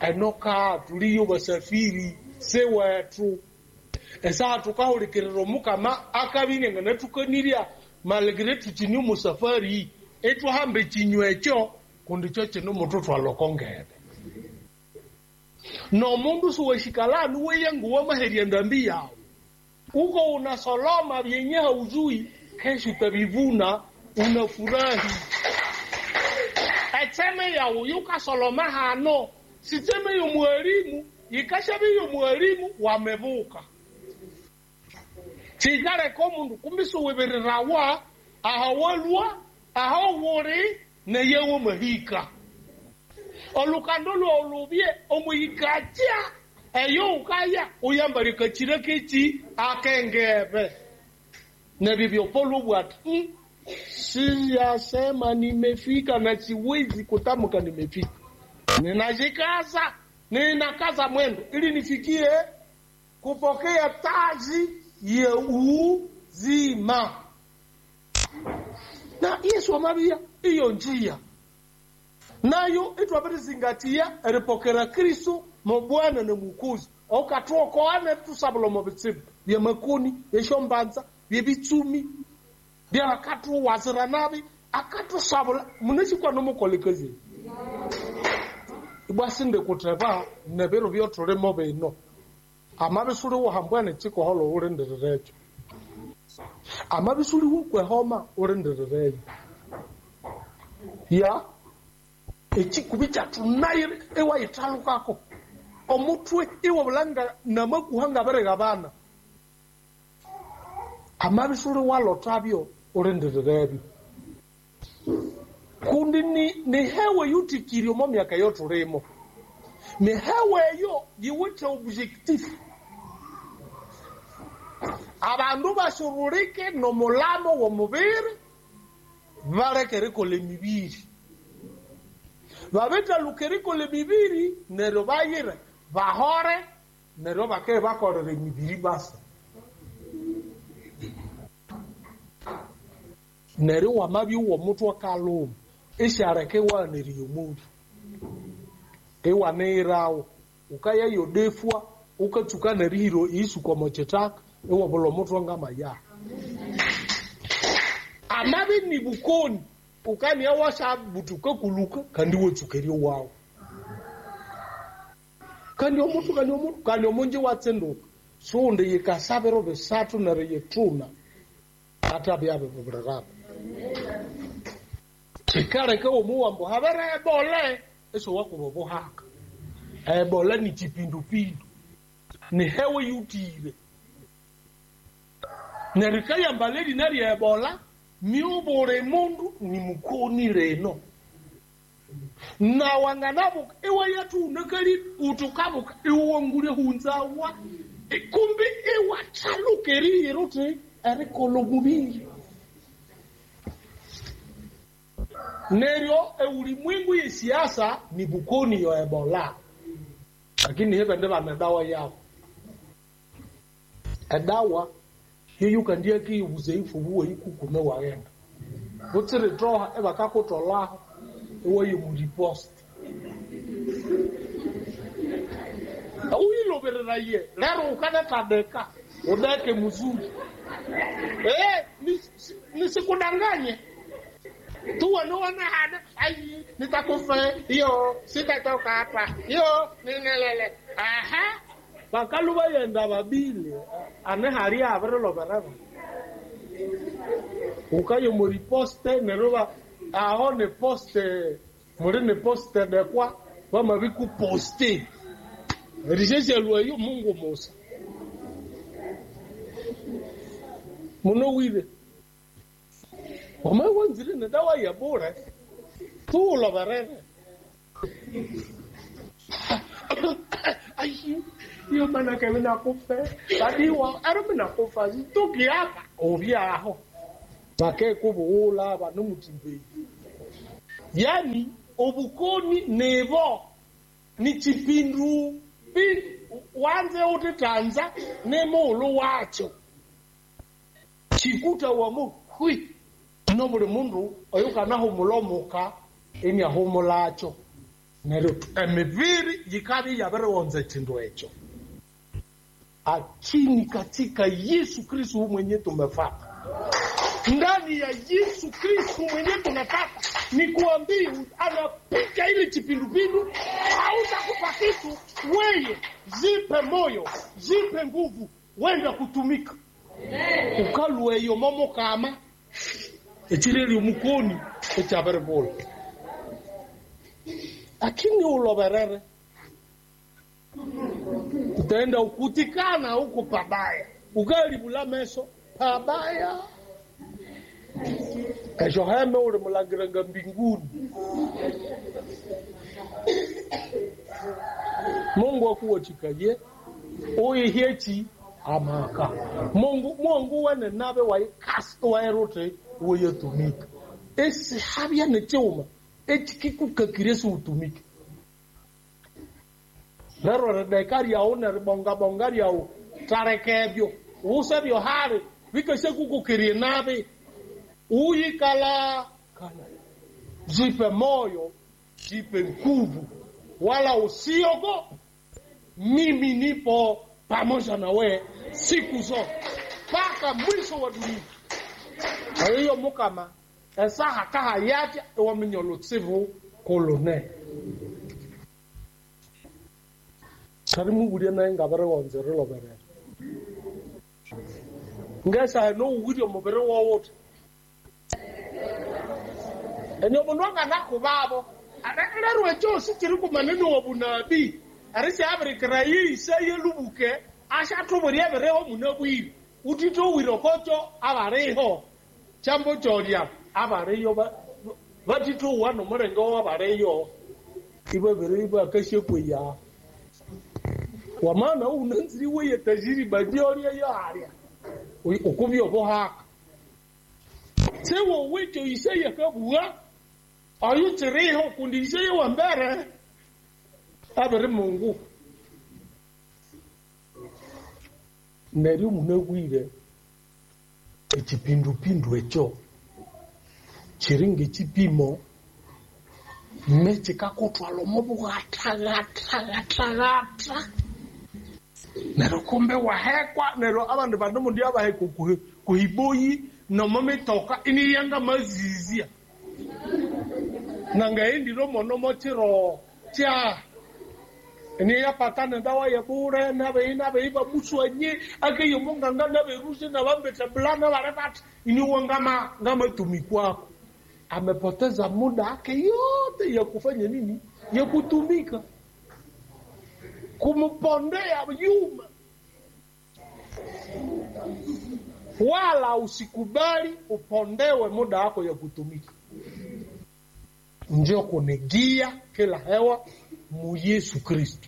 enoka tuliyo basafiri sewetu esa tukahurikerero mukama akabine ngana tukaniria malgré tutini musafari etu hambe chinywecho kundi choche no mutoto alokongebe no mundu suweshikala wewe nguwa maheri ndambi yao uko unasoloma vyenye haujui kesho utabivuna unafurahi ateme ya uyuka soloma hano siteme yo mwalimu ikashabi yo mwalimu wamevuka tigare komundu kumbiso webererawa ahawalwa ahawore na yewo mahika olukandolo olubye omuyikacha eyo ukaya uyambarika chirekechi akengebe na bibyo polo bwati siyasema nimefika na siwezi kutamka nimefika ninakaza mwendo ili nifikie kupokea taji ya uzima na Yesu amabia iyo njia nayo itwabiri zingatia eripokera Kristo mu Bwana na Mwokozi okatoko ane tusabolo mu bitsibu bya makoni yeshombanza byebitsumi bya akatu wazira nabi akatu sabula munechikwa no mukolekeze ibasinde kutreba nebero byotore mo beno amabisuri wo hambwana chiko holo urendererecho amabisuri wo kwehoma urendererecho ya echikubicha tunayire ewa italukako omutwe iwo bulanga namakuhanga berega bana amabisuri walotabyo urendererecho kundi ni hewe yutikiri mu myaka yoturemo ni hewe yo yiwite objectif abandu bashururike no mulamo wo mubiri barekereko le mibiri babeta lukeriko le mibiri nero bayire bahore nero bake bakorere mibiri basa nero wamabi wo mutu akalo ishareke wa neriyo mutu ewa neirao ukaya yodefwa ukatuka neriro isu kwa mochetaka ewa bolo mutu ngama ya amabi ni bukoni ukani awasha butuka kuluka kandi wochukerio wao kandi omunji watsendo sonde yikasabero besatu na reyetuna ata byabe bubragaba tikare ko muwambo habere bole eso wakubobo haka ebola ni chipindupindu ni hewe yutire nerikaya mbaleri nari ebola miubore mundu ni mukoni reno na wanganabu ewa yatu nakari utukabu ewa ngure hunzawa kumbi ewa chalukeri yerote arikologubiri nerio ulimwengu ya siasa ni bukoni ya ebola lakini hebe ndeba na dawa yao dawa hiyo kandia ki uzeifu huo ikukume waenda utire droha eba kakotola ewa yumulipost uilo bereraye lero ukana tadeka udake mzuri nisikudanganye tu anaona hana ai nitakufa hiyo sitatoka hapa hiyo ninelele aha bakaluba yenda babile ane hari abrelo baraba ukayo muri poste neroba aone poste muri ne poste de kwa bama biku poste rejeje luayo Mungu Musa muno wile wanzile na dawa ya bora tu la barene ai yo mana que na kufa badiwa arumina kufa tuki hapa ovya aho bake kubuula banu mutimbe yani obukoni nevo ni chipindu wanze utetanza nemolo wacho chikuta wamu hui no buli mundu oyuka naho mulomoka enya homolacho Nero emiviri yikabi yabere wonze chindo echo. Achini katika Yesu Kristo mwenye tumefata. Ndani ya Yesu Kristo mwenye tunataka ni kuambia anapika ile chipindupindu hautakupa kitu wewe, zipe moyo, zipe nguvu, wenda kutumika. Ukalwe yo momo kama echireli umukoni echabere bol. Lakini uloberere utaenda ukutikana huko pabaya, ugali bula meso pabaya. Kesho heme ule mulangiranga mbinguni. Mungu akuwachikaye oye hechi amaka. Mungu wane nabe wa kasto wa erote oye tumika. Esi habia nechoma echikiku kakiresu utumika. Lero redekari ya one bonga ya o tarekebyo usebyo hare vikase kukukirie nabe uyi kala jipe moyo, jipe nguvu, wala usiogo. Mimi nipo pamoja na we siku zote mpaka mwisho wa dunia. Kwa hiyo mukama esa hakaha yake wa minyolotsivu kolone. Karimu gudia na ngabere wanzere lobere. Ngesa no gudia mobere wote. Enyo munonga nakubabo arero echo sikiri ku maneno obunabi arisi abrikira yi seye lubuke asha tuburi abereho munabwiri utito wirokoto abareho chambo choria abareyo batito wano murengo abareyo ibebere akashe kweya wamana unanziri weye tajiri badioria yo aria ukubyo bohaka sewo wecho iseye kabuwa ayu tireho kundiseye wambere abere Mungu neri munegwire echipindupindu echo chiringe chipimo meche kakotwalo mobugata nero kumbe wahekwa nero abantu bandu ndi abaheko kuhiboyi no mametoka ini yanga mazizia nangaendi lo monomo tiro tia ni yapatana dawa ya bure na beiba muswanye akayo monganga na berusi na bambeta blana barabati ini ngama tumikwa amepoteza muda yake yote ya kufanya nini, ya kutumika kumpondea yuma. Wala usikubali upondewe muda wako ya kutumika. Njoo kunegia kila hewa mu Yesu Kristo.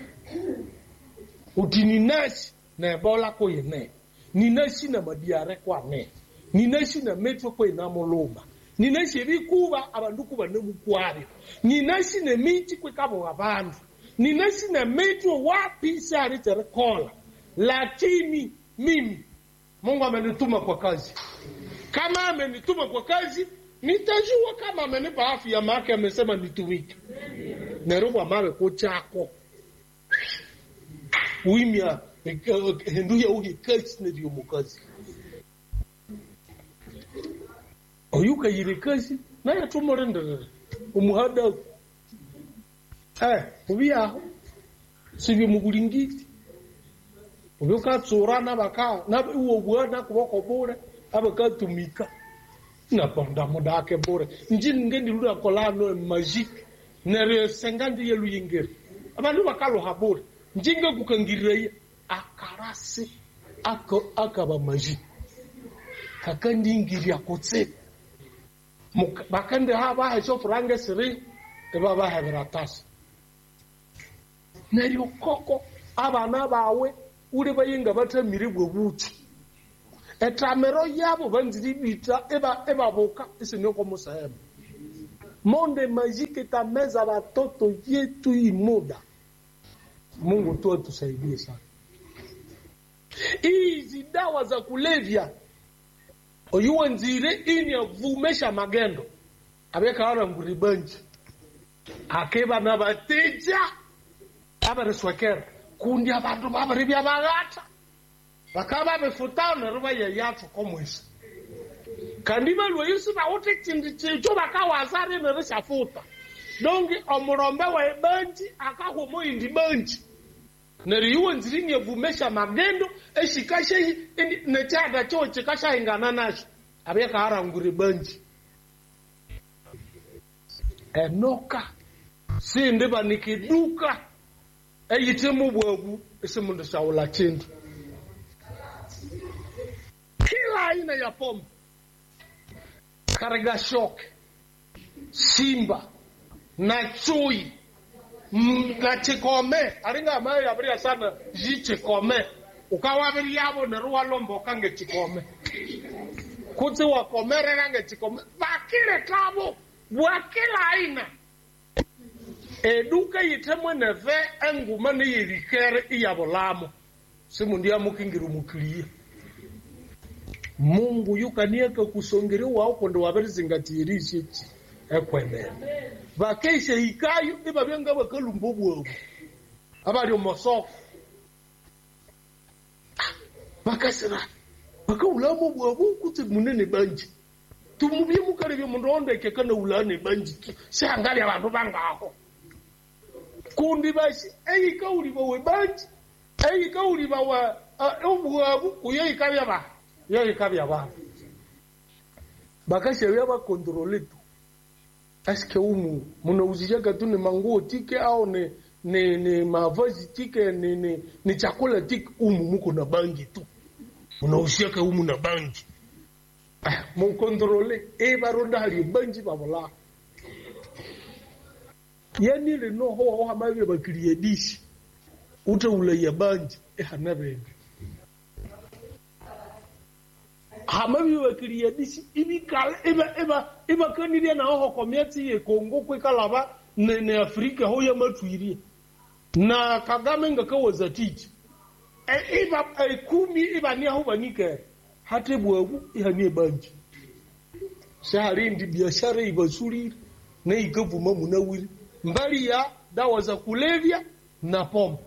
Utininashi na Ebola ko yene. Ninashi na madiare kwa ne. Ninashi na metro ko inamoloma. Ninashi bikuba abanduku banemukwari. Ninashi na miti kwa kabo abantu. Ninashi na metro wapi sari terekola. Lakini mimi Mungu amenituma kwa kazi. Kama amenituma kwa kazi, nitajua kama amenipa afya yake amesema nitumike. Neroba mawe ko chako. Wimya henduya uhi kazi na diyo mukazi. Oyuka yiri kazi na ya tumorendere. Umuhada. Ubiya sibi mugulingiti. Ubiuka tsurana baka na uwo bwana kuboko bure abaka tumika. Na ponda muda ake bure. Njini ngendi lula kolano magique. Nere 50 yelu yingere. Abantu bakalo habure. Njinga kukangireye akarase akaba magique. Kakandi ngiri akotse. Bakande haba hacho franga siri ebaba haberatas. Neri okoko abana bawe uri bayinga batamire bwo buti. Etamero yabo banziri bita eba boka isinyoko musahemu. Monde magique tameza watoto yetu imoda. Mungu tu atusaidie sana. Hizi dawa za kulevya oyuwe nzire ini avumesha magendo. Abeka wana nguribanji. akeba na bateja abareswekera kundi abantu babari byabagata bakaba befutana ruba yeyathu komwesi kandi balwe yusu bawuthi cyo bakawazare nerishafuta dongi omurombe wa banji akahomo indi banji neriwe nzirinye vumesha magendo eshikashe nechada cho chikasha ingana nasho abeka harangure banji enoka sinde banikiduka eyitemu bwabu esimundu shawula chindu kila aina ya pombe karega shock simba na chui na chikome aringa mayo abria sana chikome ukawabiri yabo na ruwa lombo kange chikome kuti wakomere range chikome bakire kabo wakila aina eduka yitemwe neve enguma ne yirikere iyabolamo simundi ya mukingiru mukliye Mungu yukanieka kusongere wao kondo wabere zingatirishi ekwemene bakeshe hikayo ibabenga bakalumbobo abali omosoko bakasira bakaulamo bwabu kuti munene banji tumubiye mukarebe mundu ondeke kana ulane banji sangali abantu bangaho kundi bashi eyikauli bawe banji eyikauli bawa obwabu kuyeyikabya ba yeyikabya ba bakashe yaba contrôler tout. Est-ce que umu munauzisha katuni manguo tike au ne mavazi tike ne chakula tike muko na bangi tu munauzisha ka na bangi mu contrôler baronda hali bangi babola yani le no ho hamabe bakiriye dish ute ule ya bangi hanabe hamabi wakiriye disi ibikala iba kanire na ho komyati ye Kongo kwekalaba ne Afrika ho yamatwiri na Kagame ngakawoza titi iba 10 iba ni aho banike hate bwabu ihanie banji shahari ndi biashara ibasuri na ikavuma munawiri mbali ya dawa za kulevya na pombe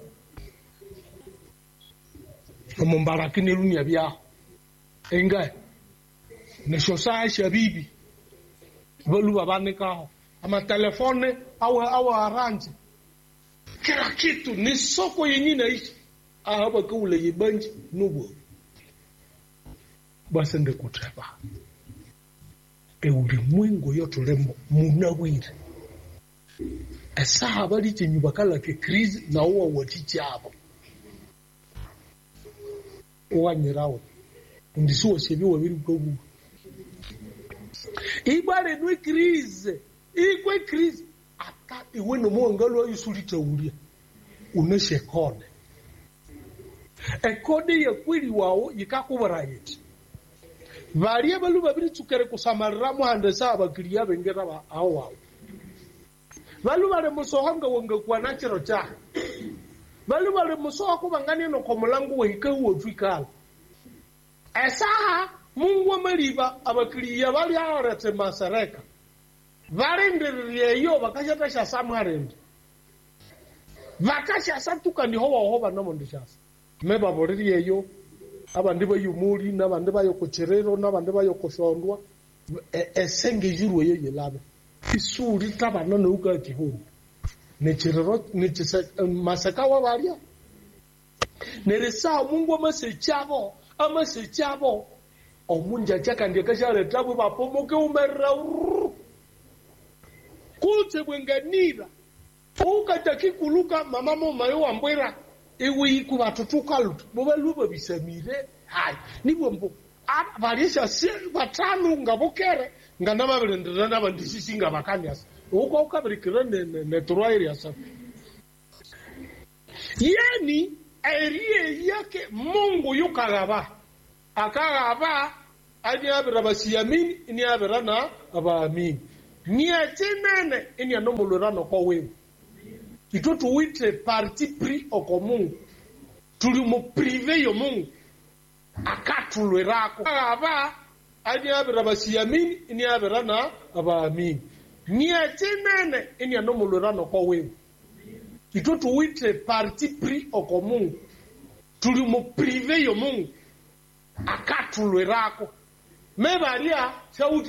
mumbarakini lunya bya engai neshosa shabibi bolu babanikaho ama telefone au arrange kila kitu ni soko yenyewe naishi hapa kule yibanji nubo basi ndekuteba ulimwengu yote lembo munawiri esa bali chinyuba kala ke crise na uwa wachichi hapo uwanyirawo ndisuo shebi wabiri kogu ibare no crise ikwe crise ata iwe no mwangalo yusulita ulia uneshe kone ekode ya kwili wao yikakubara yeti varia balu babiri tukere kusamarira muhande saba kiriya bengera ba awo balu bare musohanga wonga kwa nachero cha balu bare musoha kubangani no komulangu wehika wofika esaha Mungu amaliba abakiriya bali arate masareka barindiriye yo bakashata sha samarende bakasha satuka ni hoba no mondishasa meba boririye yo abandi bayumuri nabandi bayokocherero nabandi bayokoshondwa esenge juru ye yelabe isuri tabana no ukati ho necherero nechisa masaka wa baria neresa Mungu amasechabo omunja chaka ndiye kashare tabu bapomoke umera kute bwenganira ukataki kuluka mamamo mayo ambwera ewe yiku batutuka lutu bobaluba bisamire hai nibombo abarisha se batanu ngabokere nganaba berendera nabandisisi ngabakanyasa uko ukabirikira ne troire asa yani eriye yake Mungu yukagaba akagaba ani abira basiyamini ni abira na abaamini ni atenene ni anomolora no kwa wewe itoto wite parti pris au commun tuli mo privé yo Mungu akatulwerako akagaba ani abira basiyamini ni abira na abaamini Nia chinene ini anomulorano kwa wewe. Ito tuwite parti pris oko Mungu. Tulimu prive yo Mungu. Akatulwerako. Mebaria sauti